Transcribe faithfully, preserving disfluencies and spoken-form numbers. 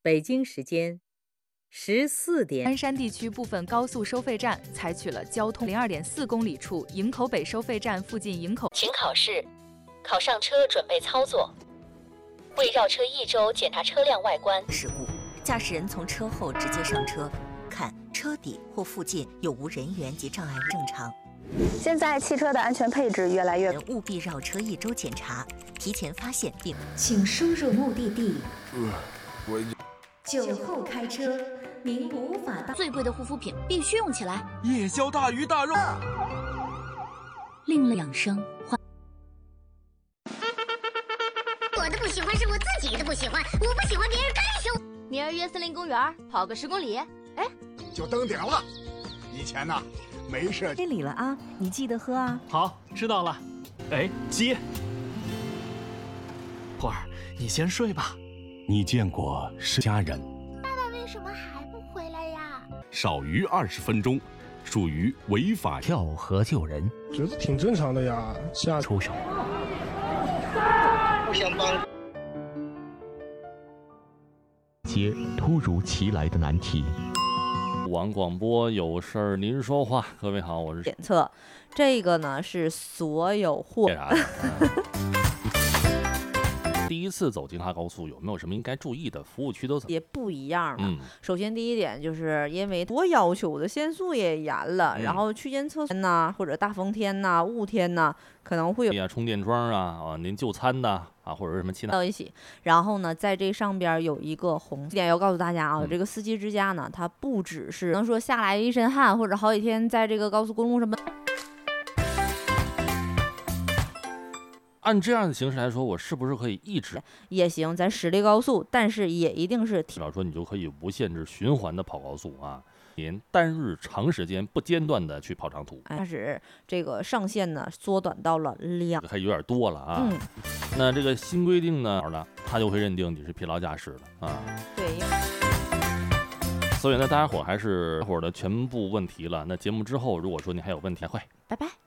北京时间十四点。 鞍山地区部分高速收费站采取了交通零二点四公里处营口北收费站附近营口， 请考试，考上车准备操作。为绕车一周检查车辆外观事故，驾驶人从车后直接上车，看车底或附近有无人员及障碍正常。 现在汽车的安全配置越来越， 务必绕车一周检查，提前发现并请输入目的地。 呃，我酒后开车，您无法到。 最贵的护肤品必须用起来。 夜宵大鱼大肉， 另类养生。 我的不喜欢是我自己的不喜欢，我不喜欢别人干涉我。 明儿约森林公园跑个十公里，哎， 就登顶了。以前呢，没事。 天理了啊，你记得喝啊。 好，知道了。哎，接。花儿，你先睡吧。 你见过是家人？ 爸爸为什么还不回来呀？ 少于二十分钟，属于违法跳河救人， 觉得挺正常的呀。下出手。 不想帮。 接突如其来的难题。 网广播有事儿您说话。各位好，我是检测，这个呢是所有货。 第一次走京哈高速有没有什么应该注意的？服务区都也不一样了。 嗯， 首先第一点就是因为多要求的限速也严了，嗯、然后区间测速呐，或者大风天呐、雾天呐，可能会有呀充电桩啊啊，您就餐呐啊，或者是什么其他到一起。然后呢，在这上边有一个红点要告诉大家啊，嗯、这个司机之家呢，它不只是能说下来一身汗，或者好几天在这个高速公路上面。 按这样的形式来说，我是不是可以一直也行，在十里高速，但是也一定是， 比方说你就可以无限制循环的跑高速啊，连单日长时间不间断的去跑长途。 开始这个上限呢缩短到了两， 还有点多了啊。嗯，那这个新规定呢，他就会认定你是疲劳驾驶了啊。 对。 所以呢，大家伙还是大伙的全部问题了。那节目之后，如果说你还有问题，快拜拜。